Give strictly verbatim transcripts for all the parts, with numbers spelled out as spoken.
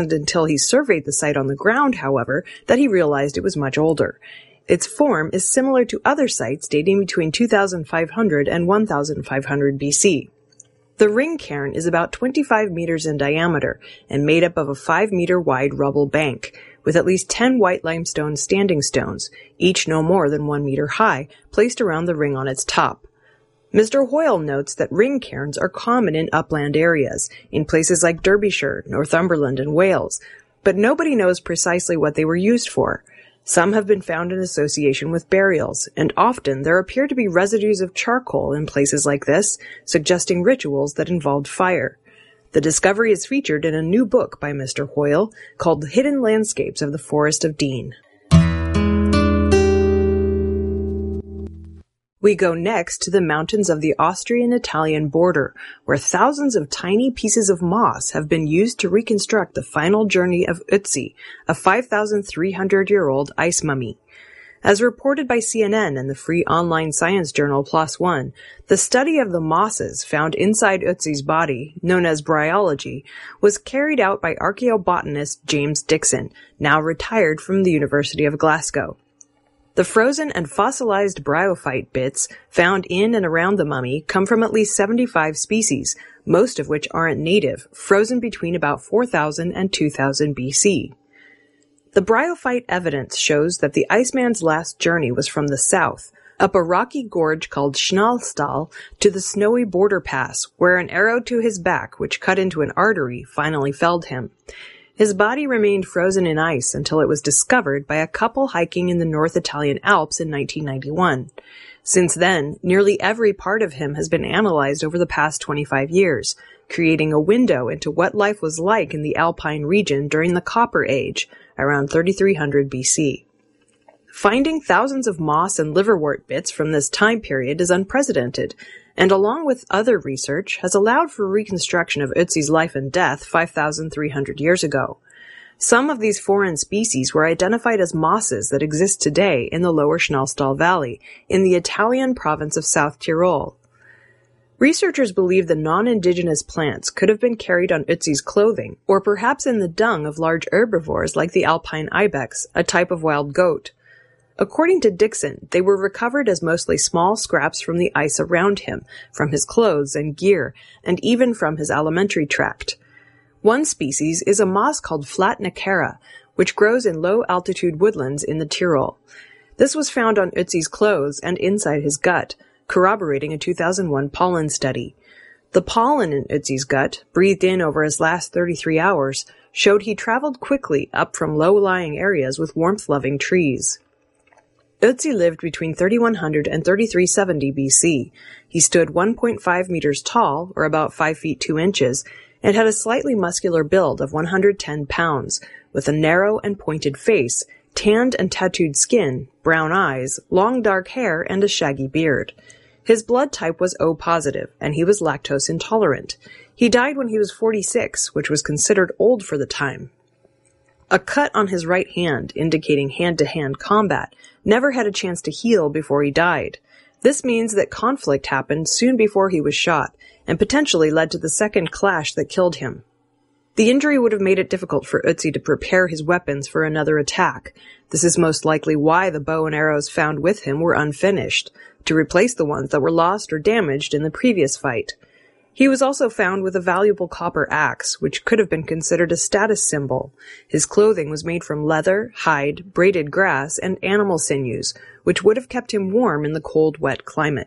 until he surveyed the site on the ground, however, that he realized it was much older. Its form is similar to other sites dating between two thousand five hundred and one thousand five hundred B C. The ring cairn is about twenty-five meters in diameter and made up of a five meter wide rubble bank, with at least ten white limestone standing stones, each no more than one meter high, placed around the ring on its top. Mister Hoyle notes that ring cairns are common in upland areas, in places like Derbyshire, Northumberland, and Wales, but nobody knows precisely what they were used for. Some have been found in association with burials, and often there appear to be residues of charcoal in places like this, suggesting rituals that involved fire. The discovery is featured in a new book by Mister Hoyle called Hidden Landscapes of the Forest of Dean. We go next to the mountains of the Austrian-Italian border, where thousands of tiny pieces of moss have been used to reconstruct the final journey of Ötzi, a five thousand three hundred year old ice mummy. As reported by C N N and the free online science journal PLOS ONE, the study of the mosses found inside Ötzi's body, known as bryology, was carried out by archaeobotanist James Dixon, now retired from the University of Glasgow. The frozen and fossilized bryophyte bits found in and around the mummy come from at least seventy-five species, most of which aren't native, frozen between about four thousand and two thousand B C. The bryophyte evidence shows that the Iceman's last journey was from the south, up a rocky gorge called Schnallstal to the snowy border pass, where an arrow to his back, which cut into an artery, finally felled him. His body remained frozen in ice until it was discovered by a couple hiking in the North Italian Alps in nineteen ninety-one. Since then, nearly every part of him has been analyzed over the past twenty-five years, creating a window into what life was like in the Alpine region during the Copper Age, around thirty-three hundred B C. Finding thousands of moss and liverwort bits from this time period is unprecedented, and along with other research, has allowed for reconstruction of Ötzi's life and death five thousand three hundred years ago. Some of these foreign species were identified as mosses that exist today in the lower Schnallstal Valley, in the Italian province of South Tyrol. Researchers believe the non-indigenous plants could have been carried on Ötzi's clothing, or perhaps in the dung of large herbivores like the alpine ibex, a type of wild goat. According to Dixon, they were recovered as mostly small scraps from the ice around him, from his clothes and gear, and even from his alimentary tract. One species is a moss called flat nacara, which grows in low-altitude woodlands in the Tyrol. This was found on Ötzi's clothes and inside his gut, corroborating a two thousand one pollen study. The pollen in Ötzi's gut, breathed in over his last thirty-three hours, showed he traveled quickly up from low-lying areas with warmth-loving trees. Ötzi lived between thirty-one hundred and thirty-three seventy B C. He stood one point five meters tall, or about five feet two inches, and had a slightly muscular build of one hundred ten pounds, with a narrow and pointed face, tanned and tattooed skin, brown eyes, long dark hair, and a shaggy beard. His blood type was O positive, and he was lactose intolerant. He died when he was forty-six, which was considered old for the time. A cut on his right hand, indicating hand-to-hand combat, never had a chance to heal before he died. This means that conflict happened soon before he was shot, and potentially led to the second clash that killed him. The injury would have made it difficult for Ötzi to prepare his weapons for another attack. This is most likely why the bow and arrows found with him were unfinished, to replace the ones that were lost or damaged in the previous fight. He was also found with a valuable copper axe, which could have been considered a status symbol. His clothing was made from leather, hide, braided grass, and animal sinews, which would have kept him warm in the cold, wet climate.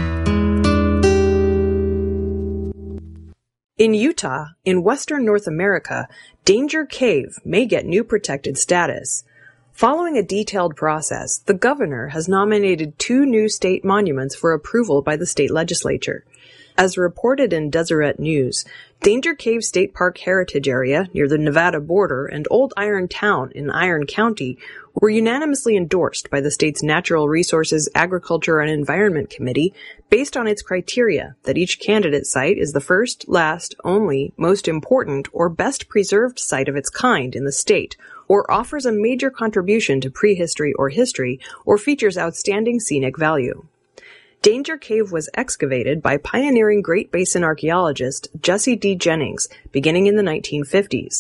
In Utah, in western North America, Danger Cave may get new protected status. Following a detailed process, the governor has nominated two new state monuments for approval by the state legislature. As reported in Deseret News, Danger Cave State Park Heritage Area near the Nevada border and Old Iron Town in Iron County were unanimously endorsed by the state's Natural Resources, Agriculture, and Environment Committee based on its criteria that each candidate site is the first, last, only, most important, or best preserved site of its kind in the state, or offers a major contribution to prehistory or history, or features outstanding scenic value. Danger Cave was excavated by pioneering Great Basin archaeologist Jesse D. Jennings beginning in the nineteen fifties.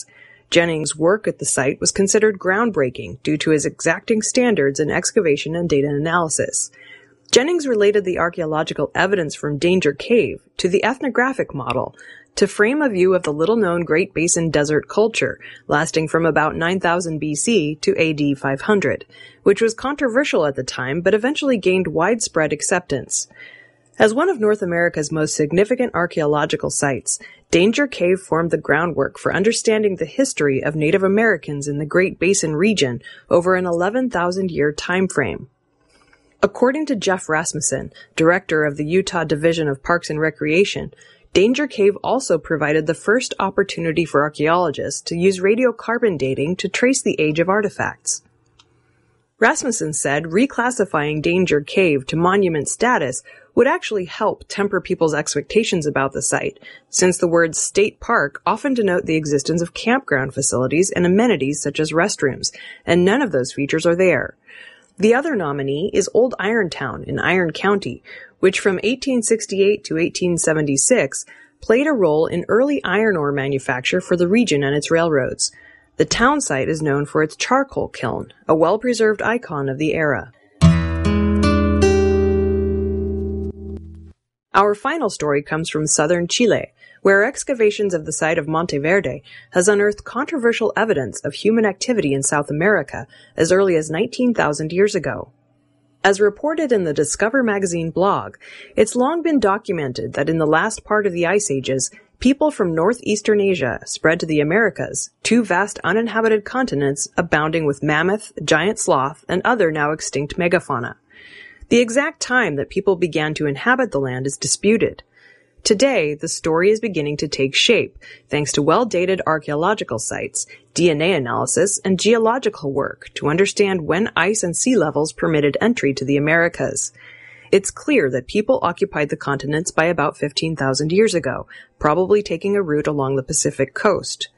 Jennings' work at the site was considered groundbreaking due to his exacting standards in excavation and data analysis. Jennings related the archaeological evidence from Danger Cave to the ethnographic model to frame a view of the little-known Great Basin desert culture lasting from about nine thousand B C to A D five hundred, which was controversial at the time but eventually gained widespread acceptance. As one of North America's most significant archaeological sites, Danger Cave formed the groundwork for understanding the history of Native Americans in the Great Basin region over an eleven thousand year time frame. According to Jeff Rasmussen, director of the Utah Division of Parks and Recreation, Danger Cave also provided the first opportunity for archaeologists to use radiocarbon dating to trace the age of artifacts. Rasmussen said reclassifying Danger Cave to monument status would actually help temper people's expectations about the site, since the words state park often denote the existence of campground facilities and amenities such as restrooms, and none of those features are there. The other nominee is Old Irontown in Iron County, which from eighteen sixty-eight to eighteen seventy-six played a role in early iron ore manufacture for the region and its railroads. The town site is known for its charcoal kiln, a well-preserved icon of the era. Our final story comes from southern Chile, where excavations of the site of Monteverde has unearthed controversial evidence of human activity in South America as early as nineteen thousand years ago. As reported in the Discover magazine blog, it's long been documented that in the last part of the Ice Ages, people from northeastern Asia spread to the Americas, two vast uninhabited continents abounding with mammoth, giant sloth, and other now extinct megafauna. The exact time that people began to inhabit the land is disputed. Today, the story is beginning to take shape, thanks to well-dated archaeological sites, D N A analysis, and geological work to understand when ice and sea levels permitted entry to the Americas. It's clear that people occupied the continents by about fifteen thousand years ago, probably taking a route along the Pacific coast.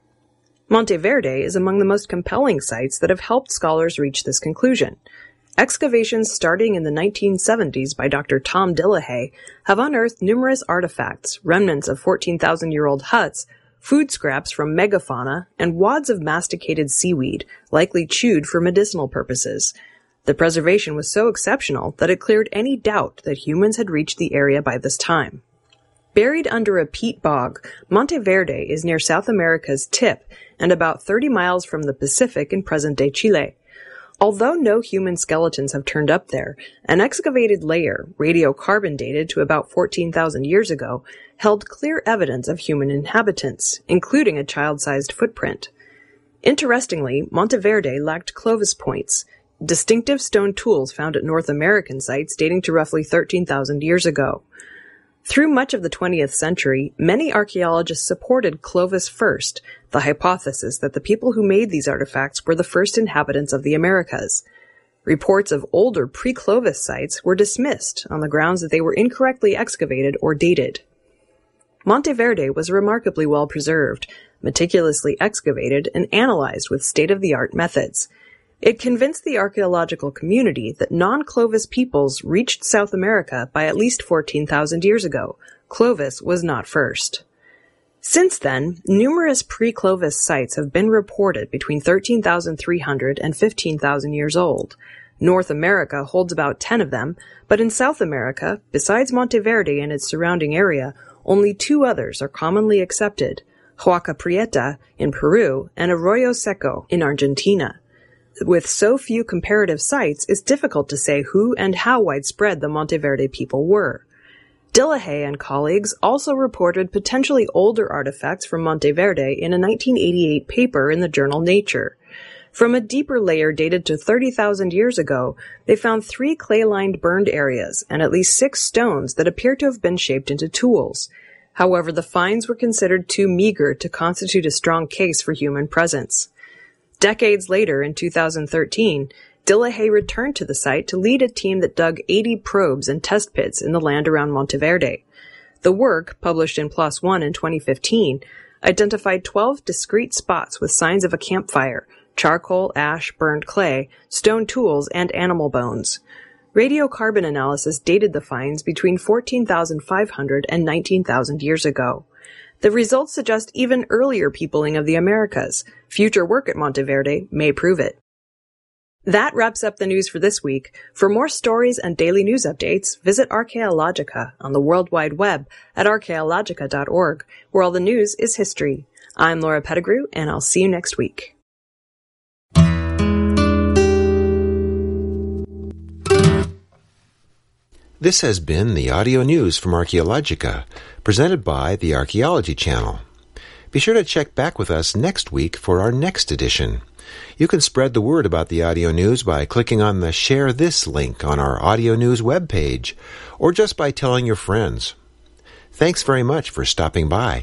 Monteverde is among the most compelling sites that have helped scholars reach this conclusion. Excavations starting in the nineteen seventies by Doctor Tom Dillehay have unearthed numerous artifacts, remnants of fourteen thousand year old huts, food scraps from megafauna, and wads of masticated seaweed, likely chewed for medicinal purposes. The preservation was so exceptional that it cleared any doubt that humans had reached the area by this time. Buried under a peat bog, Monteverde is near South America's tip and about thirty miles from the Pacific in present-day Chile. Although no human skeletons have turned up there, an excavated layer, radiocarbon dated to about fourteen thousand years ago, held clear evidence of human inhabitants, including a child-sized footprint. Interestingly, Monteverde lacked Clovis points, distinctive stone tools found at North American sites dating to roughly thirteen thousand years ago. Through much of the twentieth century, many archaeologists supported Clovis first, the hypothesis that the people who made these artifacts were the first inhabitants of the Americas. Reports of older pre-Clovis sites were dismissed on the grounds that they were incorrectly excavated or dated. Monteverde was remarkably well preserved, meticulously excavated, and analyzed with state-of-the-art methods. It convinced the archaeological community that non-Clovis peoples reached South America by at least fourteen thousand years ago. Clovis was not first. Since then, numerous pre-Clovis sites have been reported between thirteen thousand three hundred and fifteen thousand years old. North America holds about ten of them, but in South America, besides Monteverde and its surrounding area, only two others are commonly accepted, Huaca Prieta in Peru and Arroyo Seco in Argentina. With so few comparative sites, it's difficult to say who and how widespread the Monteverde people were. Dillehay and colleagues also reported potentially older artifacts from Monteverde in a nineteen eighty-eight paper in the journal Nature. From a deeper layer dated to thirty thousand years ago, they found three clay-lined burned areas and at least six stones that appear to have been shaped into tools. However, the finds were considered too meager to constitute a strong case for human presence. Decades later, in two thousand thirteen, Dillehay returned to the site to lead a team that dug eighty probes and test pits in the land around Monteverde. The work, published in PLOS ONE in twenty fifteen, identified twelve discrete spots with signs of a campfire, charcoal, ash, burned clay, stone tools, and animal bones. Radiocarbon analysis dated the finds between fourteen thousand five hundred and nineteen thousand years ago. The results suggest even earlier peopling of the Americas. Future work at Monteverde may prove it. That wraps up the news for this week. For more stories and daily news updates, visit Archaeologica on the World Wide Web at archaeologica dot org, where all the news is history. I'm Laura Pettigrew, and I'll see you next week. This has been the audio news from Archaeologica, presented by the Archaeology Channel. Be sure to check back with us next week for our next edition. You can spread the word about the audio news by clicking on the Share This link on our audio news webpage, or just by telling your friends. Thanks very much for stopping by.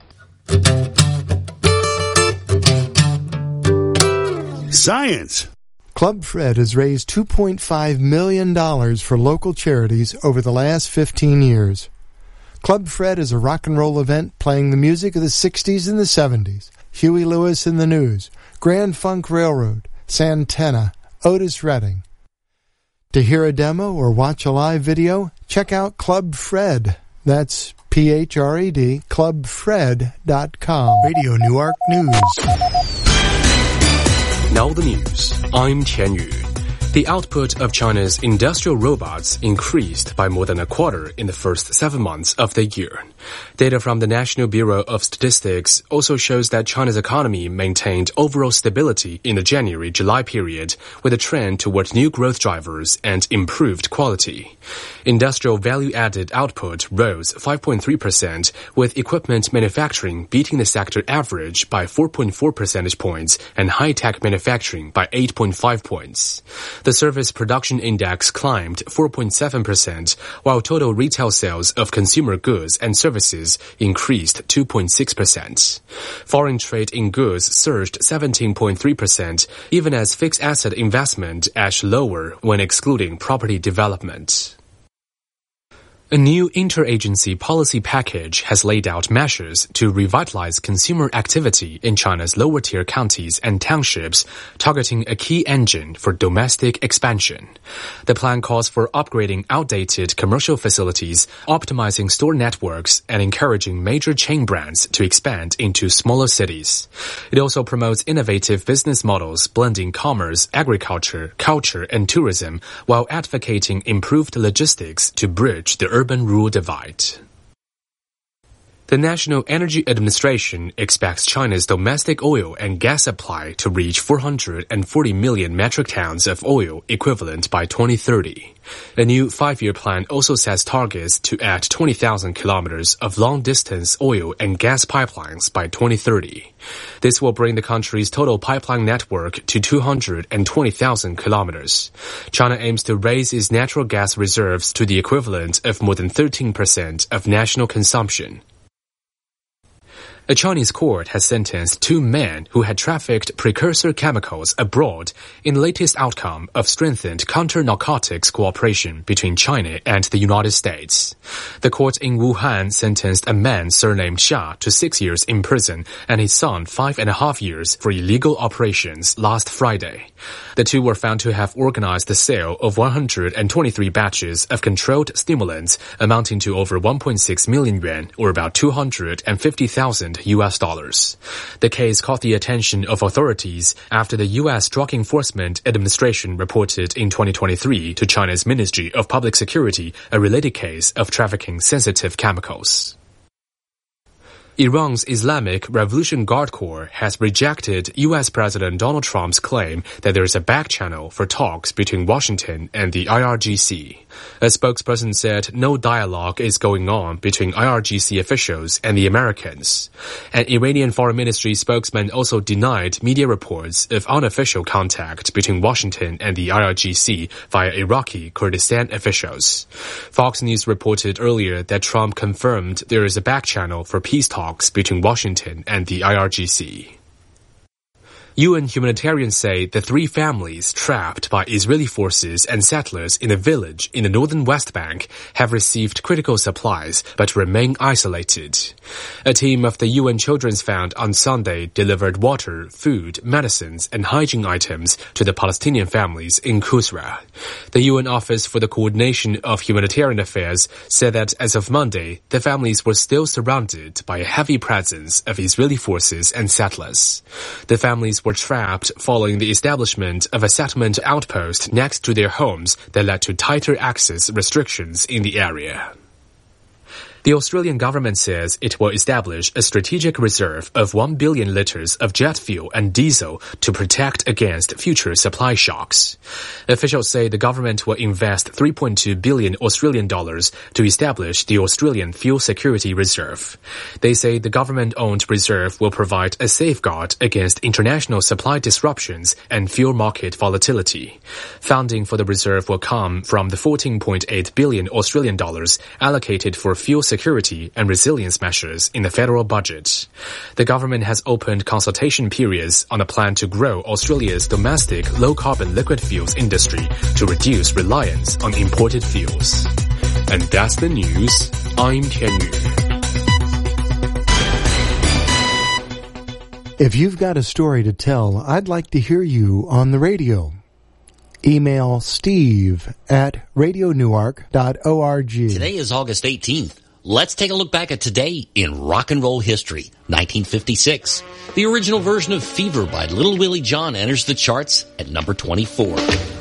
Science. Club Fred has raised two point five million dollars for local charities over the last fifteen years. Club Fred is a rock and roll event playing the music of the sixties and the seventies. Huey Lewis and the News, Grand Funk Railroad, Santana, Otis Redding. To hear a demo or watch a live video, check out Club Fred. That's P H R E D, club fred dot com. Radio Newark News. Now the news. I'm Tian Yu. The output of China's industrial robots increased by more than a quarter in the first seven months of the year. Data from the National Bureau of Statistics also shows that China's economy maintained overall stability in the January-July period, with a trend toward new growth drivers and improved quality. Industrial value-added output rose five point three percent, with equipment manufacturing beating the sector average by four point four percentage points and high-tech manufacturing by eight point five points. The service production index climbed four point seven percent, while total retail sales of consumer goods and services increased two point six percent. Foreign trade in goods surged seventeen point three percent, even as fixed asset investment edged lower when excluding property development. A new interagency policy package has laid out measures to revitalize consumer activity in China's lower-tier counties and townships, targeting a key engine for domestic expansion. The plan calls for upgrading outdated commercial facilities, optimizing store networks, and encouraging major chain brands to expand into smaller cities. It also promotes innovative business models blending commerce, agriculture, culture, and tourism, while advocating improved logistics to bridge the urban-rural divide. The National Energy Administration expects China's domestic oil and gas supply to reach four hundred forty million metric tons of oil equivalent by twenty thirty. A new five-year plan also sets targets to add twenty thousand kilometers of long-distance oil and gas pipelines by twenty thirty. This will bring the country's total pipeline network to two hundred twenty thousand kilometers. China aims to raise its natural gas reserves to the equivalent of more than thirteen percent of national consumption. A Chinese court has sentenced two men who had trafficked precursor chemicals abroad in the latest outcome of strengthened counter-narcotics cooperation between China and the United States. The court in Wuhan sentenced a man surnamed Xia to six years in prison and his son five and a half years for illegal operations last Friday. The two were found to have organized the sale of one hundred twenty-three batches of controlled stimulants amounting to over one point six million yuan, or about two hundred fifty thousand U S dollars. The case caught the attention of authorities after the U S Drug Enforcement Administration reported in twenty twenty-three to China's Ministry of Public Security a related case of trafficking sensitive chemicals. Iran's Islamic Revolution Guard Corps has rejected U S President Donald Trump's claim that there is a back channel for talks between Washington and the I R G C. A spokesperson said no dialogue is going on between I R G C officials and the Americans. An Iranian Foreign Ministry spokesman also denied media reports of unofficial contact between Washington and the I R G C via Iraqi Kurdistan officials. Fox News reported earlier that Trump confirmed there is a back channel for peace talks between Washington and the I R G C. U N humanitarians say the three families trapped by Israeli forces and settlers in a village in the northern West Bank have received critical supplies but remain isolated. A team of the U N Children's Fund on Sunday delivered water, food, medicines, and hygiene items to the Palestinian families in Kusra. The U N Office for the Coordination of Humanitarian Affairs said that as of Monday, the families were still surrounded by a heavy presence of Israeli forces and settlers. The families were trapped following the establishment of a settlement outpost next to their homes that led to tighter access restrictions in the area. The Australian government says it will establish a strategic reserve of one billion litres of jet fuel and diesel to protect against future supply shocks. Officials say the government will invest three point two billion Australian dollars to establish the Australian Fuel Security Reserve. They say the government-owned reserve will provide a safeguard against international supply disruptions and fuel market volatility. Funding for the reserve will come from the fourteen point eight billion Australian dollars allocated for fuel security security and resilience measures in the federal budget. The government has opened consultation periods on a plan to grow Australia's domestic low-carbon liquid fuels industry to reduce reliance on imported fuels. And that's the news. I'm Tian Yu. If you've got a story to tell, I'd like to hear you on the radio. Email steve at radio newark dot org. Today is August eighteenth. Let's take a look back at today in rock and roll history. nineteen fifty-six. The original version of Fever by Little Willie John enters the charts at number twenty-four.